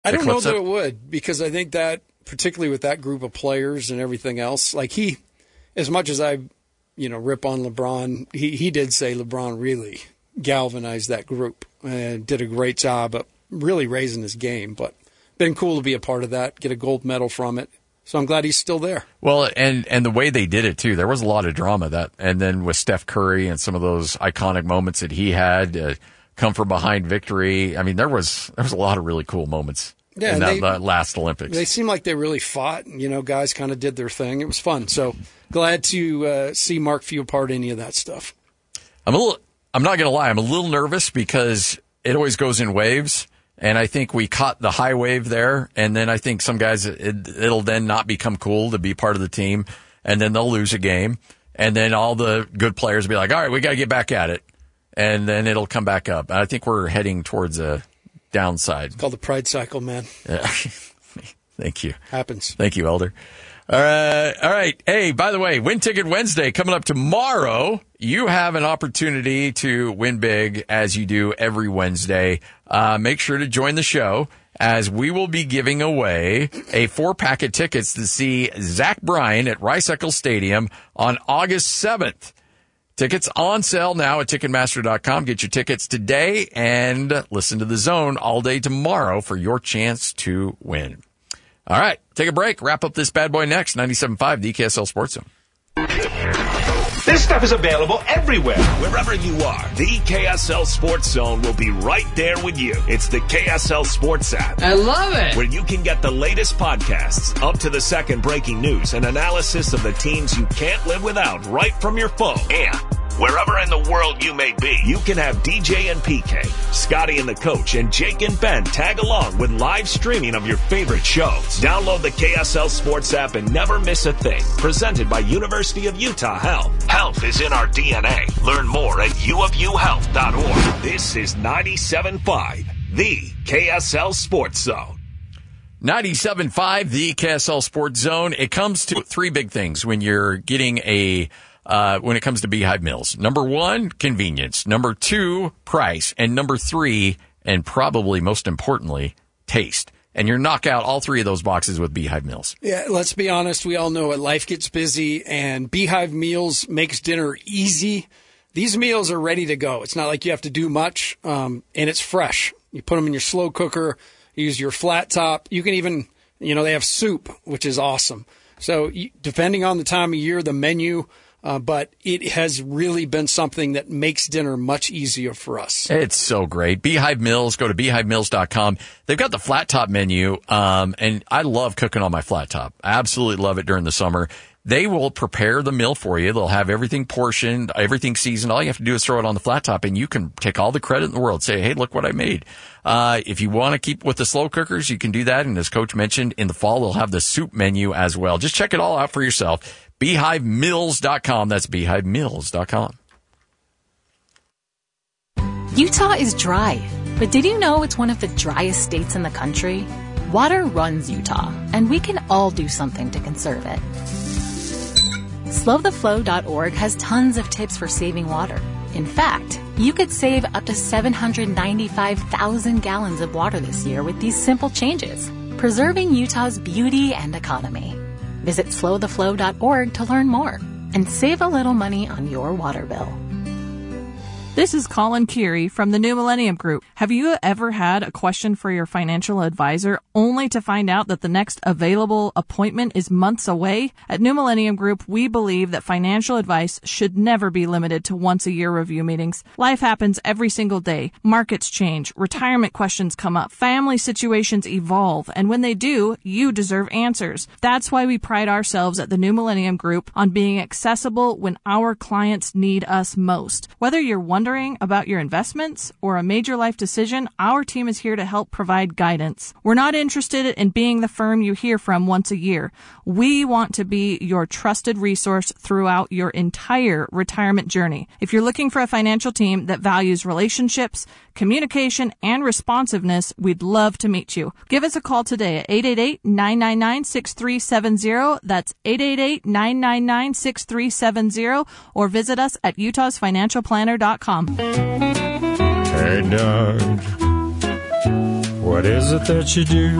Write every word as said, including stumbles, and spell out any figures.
I don't know that it would, because I think that, particularly with that group of players and everything else, like he, as much as I, you know, rip on LeBron, he, he did say LeBron really galvanized that group and did a great job of really raising his game. But been cool to be a part of that, get a gold medal from it. So I'm glad he's still there. Well, and, and the way they did it, too, there was a lot of drama. That, and then with Steph Curry and some of those iconic moments that he had, uh, come from behind victory. I mean, there was there was a lot of really cool moments yeah, in that they, last Olympics. They seemed like they really fought. You know, guys kind of did their thing. It was fun. So glad to uh, see Mark Few part of any of that stuff. I'm a little. I'm not going to lie. I'm a little nervous because it always goes in waves. And I think we caught the high wave there, and then I think some guys, it, it'll then not become cool to be part of the team, and then they'll lose a game, and then all the good players will be like, all right, we got to get back at it, and then it'll come back up. And I think we're heading towards a downside. It's called the pride cycle, man. Yeah. Thank you. Happens. Thank you, Elder. All right. All right. Hey, by the way, Win Ticket Wednesday coming up tomorrow. You have an opportunity to win big as you do every Wednesday. Uh, make sure to join the show as we will be giving away a four pack of tickets to see Zach Bryan at Rice Eccles Stadium on August seventh. Tickets on sale now at Ticketmaster dot com. Get your tickets today and listen to The Zone all day tomorrow for your chance to win. All right, take a break. Wrap up this bad boy next. ninety-seven point five, the E K S L Sports Zone. This stuff is available everywhere. Wherever you are, the E K S L Sports Zone will be right there with you. It's the K S L Sports app. I love it. Where you can get the latest podcasts, up to the second breaking news, and analysis of the teams you can't live without right from your phone. And wherever in the world you may be, you can have D J and P K, Scotty and the Coach, and Jake and Ben tag along with live streaming of your favorite shows. Download the K S L Sports app and never miss a thing. Presented by University of Utah Health. Health is in our D N A. Learn more at u of u health dot org. This is ninety-seven point five, the K S L Sports Zone. ninety-seven point five, the K S L Sports Zone. It comes to three big things when you're getting a Uh, when it comes to Beehive Meals. Number one, convenience. Number two, price. And number three, and probably most importantly, taste. And you knock out all three of those boxes with Beehive Meals. Yeah, let's be honest. We all know it. Life gets busy, and Beehive Meals makes dinner easy. These meals are ready to go. It's not like you have to do much, um, and it's fresh. You put them in your slow cooker, use your flat top. You can even, you know, they have soup, which is awesome. So you, depending on the time of year, the menu, Uh, but it has really been something that makes dinner much easier for us. It's so great. Beehive Meals, go to beehive mills dot com. They've got the flat top menu, um, and I love cooking on my flat top. I absolutely love it during the summer. They will prepare the meal for you. They'll have everything portioned, everything seasoned. All you have to do is throw it on the flat top, and you can take all the credit in the world. Say, hey, look what I made. Uh, if you want to keep with the slow cookers, you can do that. And as Coach mentioned, in the fall, they'll have the soup menu as well. Just check it all out for yourself. beehive mills dot com. That's beehive mills dot com. Utah is dry, but did you know it's one of the driest states in the country? Water runs Utah, and we can all do something to conserve it. slow the flow dot org has tons of tips for saving water. In fact, you could save up to seven hundred ninety-five thousand gallons of water this year with these simple changes, preserving Utah's beauty and economy. Visit slow the flow dot org to learn more and save a little money on your water bill. This is Colin Keary from the New Millennium Group. Have you ever had a question for your financial advisor only to find out that the next available appointment is months away? At New Millennium Group, we believe that financial advice should never be limited to once-a-year review meetings. Life happens every single day. Markets change, retirement questions come up, family situations evolve, and when they do, you deserve answers. That's why we pride ourselves at the New Millennium Group on being accessible when our clients need us most. Whether you're one Wondering about your investments or a major life decision, our team is here to help provide guidance. We're not interested in being the firm you hear from once a year. We want to be your trusted resource throughout your entire retirement journey. If you're looking for a financial team that values relationships, communication, and responsiveness, we'd love to meet you. Give us a call today at eight eight eight, nine nine nine, six three seven zero. That's eight eight eight, nine nine nine, six three seven zero, or visit us at utahs financial planner dot com. Hey, Doug, What is it that you do?